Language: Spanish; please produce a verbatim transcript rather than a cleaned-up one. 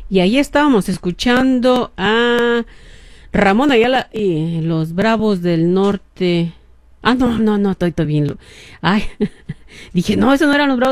Y ahí estábamos escuchando a Ramón Ayala y los Bravos del Norte. Ah, no, no, no, estoy, estoy bien. Ay, dije, no, eso no eran los Bravos